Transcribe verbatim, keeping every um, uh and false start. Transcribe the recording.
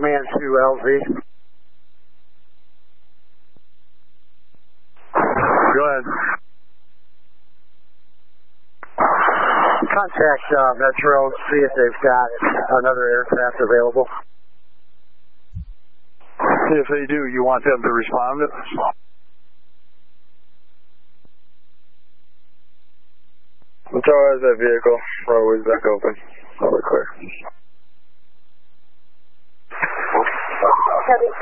Command to L Z. Go ahead. Contact uh, Metro, see if they've got another aircraft available. If they do, you want them to respond? Metro has that vehicle. Roadway's back open. All clear. Heavy